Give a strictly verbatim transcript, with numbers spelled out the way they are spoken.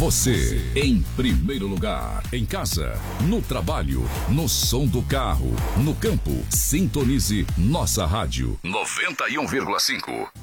Você, em primeiro lugar. Em casa, no trabalho, no som do carro, no campo. Sintonize nossa rádio. noventa e um vírgula cinco.